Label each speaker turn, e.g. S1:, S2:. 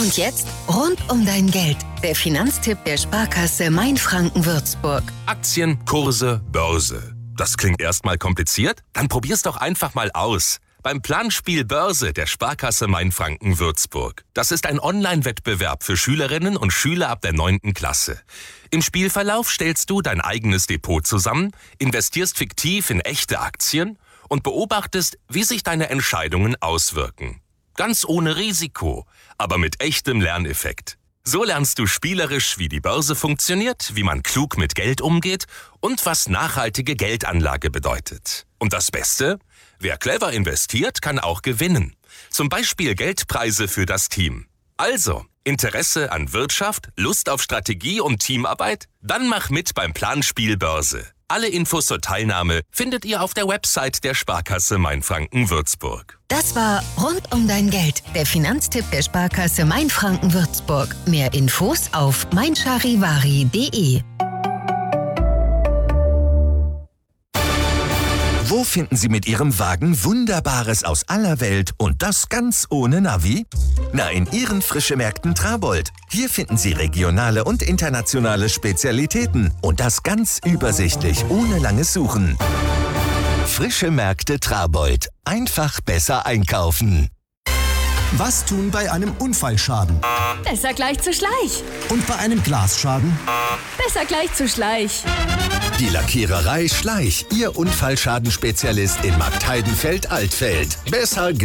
S1: Und jetzt rund um dein Geld. Der Finanztipp der Sparkasse Mainfranken-Würzburg.
S2: Aktien, Kurse, Börse. Das klingt erstmal kompliziert? Dann probier's doch einfach mal aus. Beim Planspiel Börse der Sparkasse Mainfranken-Würzburg. Das ist ein Online-Wettbewerb für Schülerinnen und Schüler ab der 9. Klasse. Im Spielverlauf stellst du dein eigenes Depot zusammen, investierst fiktiv in echte Aktien und beobachtest, wie sich deine Entscheidungen auswirken. Ganz ohne Risiko, aber mit echtem Lerneffekt. So lernst du spielerisch, wie die Börse funktioniert, wie man klug mit Geld umgeht und was nachhaltige Geldanlage bedeutet. Und das Beste? Wer clever investiert, kann auch gewinnen. Zum Beispiel Geldpreise für das Team. Also, Interesse an Wirtschaft, Lust auf Strategie und Teamarbeit? Dann mach mit beim Planspiel Börse. Alle Infos zur Teilnahme findet ihr auf der Website der Sparkasse Mainfranken-Würzburg.
S1: Das war Rund um dein Geld, der Finanztipp der Sparkasse Mainfranken-Würzburg. Mehr Infos auf meincharivari.de.
S3: Wo finden Sie mit Ihrem Wagen Wunderbares aus aller Welt und das ganz ohne Navi? Na, in Ihren Frische Märkten Trabold. Hier finden Sie regionale und internationale Spezialitäten und das ganz übersichtlich, ohne langes Suchen. Frische Märkte Trabold. Einfach besser einkaufen.
S4: Was tun bei einem Unfallschaden?
S5: Besser gleich zu Schleich.
S4: Und bei einem Glasschaden?
S5: Besser gleich zu Schleich.
S3: Die Lackiererei Schleich, Ihr Unfallschadenspezialist in Marktheidenfeld-Altfeld. Besser